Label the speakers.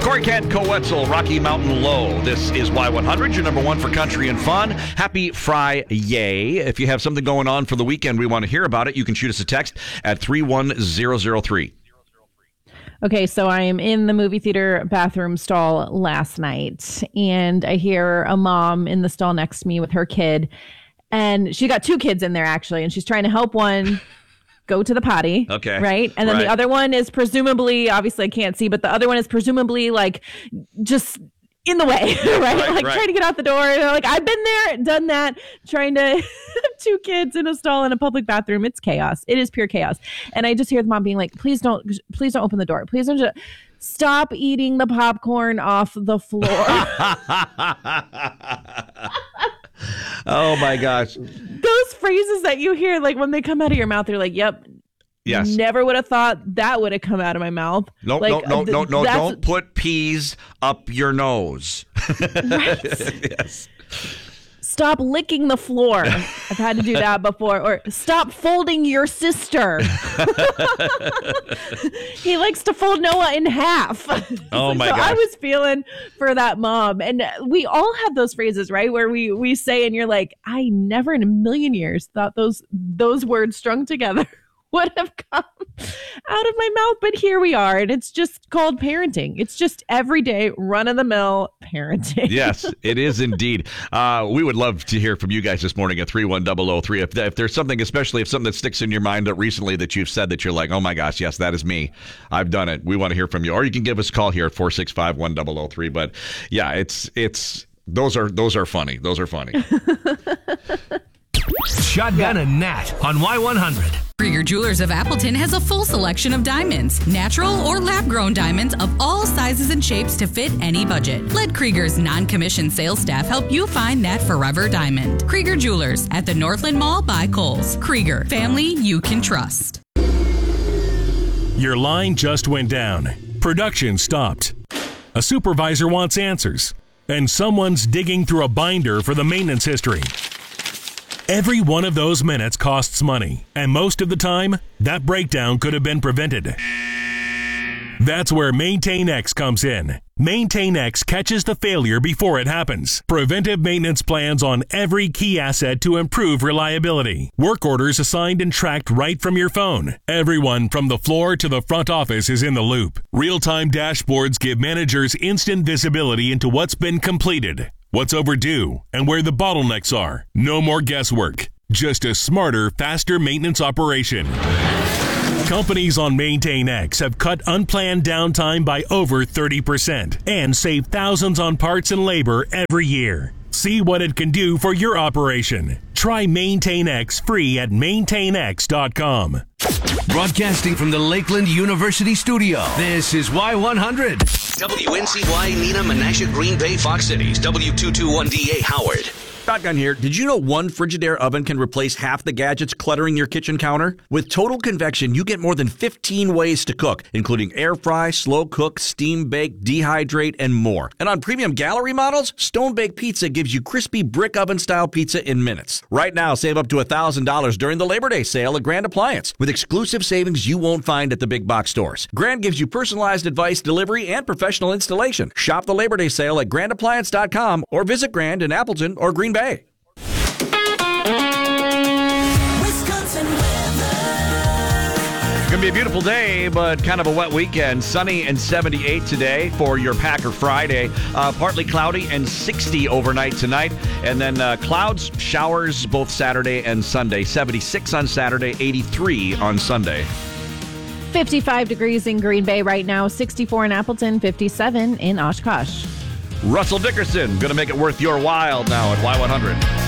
Speaker 1: Corey Kent, Coetzel, Rocky Mountain Low. This is Y100, your number one for country and fun. Happy Friday. If you have something going on for the weekend, we want to hear about it. You can shoot us a text at 31003.
Speaker 2: Okay, so I am in the movie theater bathroom stall last night, and I hear a mom in the stall next to me with her kid, and she got two kids in there, actually, and she's trying to help one go to the potty.
Speaker 1: Okay.
Speaker 2: Right? And then the other one is presumably, obviously I can't see, but the other one is presumably like just in the way, right? Trying to get out the door. Like, I've been there, done that, trying to have two kids in a stall in a public bathroom. It's chaos. It is pure chaos. And I just hear the mom being like, please don't open the door. Please don't. Stop eating the popcorn off the floor.
Speaker 1: Oh my gosh.
Speaker 2: Those phrases that you hear, like when they come out of your mouth, they're like, yep.
Speaker 1: Yes.
Speaker 2: Never would have thought that would have come out of my mouth.
Speaker 1: No. Don't put peas up your nose.
Speaker 2: Right.
Speaker 1: Yes.
Speaker 2: Stop licking the floor. I've had to do that before. Or stop folding your sister. He likes to fold Noah in half.
Speaker 1: Oh my gosh.
Speaker 2: I was feeling for that mom. And we all have those phrases, right? Where we say, and you're like, I never in a million years thought those words strung together would have come out of my mouth, but here we are, and it's just called parenting. It's just everyday run-of-the-mill parenting.
Speaker 1: Yes, it is indeed. We would love to hear from you guys this morning at 31003. If there's something, especially if something that sticks in your mind recently that you've said that you're like, oh my gosh, yes, that is me. I've done it. We want to hear from you. Or you can give us a call here at 465-1003. But yeah, it's those are funny. Those are funny.
Speaker 3: Shotgun and Nat on Y100.
Speaker 4: Krieger Jewelers of Appleton has a full selection of diamonds, natural or lab-grown diamonds of all sizes and shapes to fit any budget. Let Krieger's non-commissioned sales staff help you find that forever diamond. Krieger Jewelers at the Northland Mall by Kohl's. Krieger, family you can trust.
Speaker 3: Your line just went down. Production stopped. A supervisor wants answers, and someone's digging through a binder for the maintenance history. Every one of those minutes costs money, and most of the time, that breakdown could have been prevented. That's where MaintainX comes in. MaintainX catches the failure before it happens. Preventive maintenance plans on every key asset to improve reliability. Work orders assigned and tracked right from your phone. Everyone from the floor to the front office is in the loop. Real-time dashboards give managers instant visibility into what's been completed, what's overdue, and where the bottlenecks are. No more guesswork. Just a smarter, faster maintenance operation. Companies on MaintainX have cut unplanned downtime by over 30% and save thousands on parts and labor every year. See what it can do for your operation. Try MaintainX free at maintainx.com.
Speaker 5: Broadcasting from the Lakeland University studio, this is Y100.
Speaker 6: WNCY, Neenah, Menasha, Green Bay, Fox Cities, W221DA, Howard.
Speaker 1: Shotgun here. Did you know one Frigidaire oven can replace half the gadgets cluttering your kitchen counter? With Total Convection, you get more than 15 ways to cook, including air fry, slow cook, steam bake, dehydrate, and more. And on premium gallery models, Stone Bake Pizza gives you crispy brick oven style pizza in minutes. Right now, save up to $1,000 during the Labor Day sale at Grand Appliance with exclusive savings you won't find at the big box stores. Grand gives you personalized advice, delivery, and professional installation. Shop the Labor Day sale at grandappliance.com or visit Grand in Appleton or Green Bay. It's going to be a beautiful day, but kind of a wet weekend. Sunny and 78 today for your Packer Friday. Partly cloudy and 60 overnight tonight. And then clouds, showers both Saturday and Sunday. 76 on Saturday, 83 on Sunday.
Speaker 2: 55 degrees in Green Bay right now, 64 in Appleton, 57 in Oshkosh.
Speaker 1: Russell Dickerson going to make it worth your while now at Y100.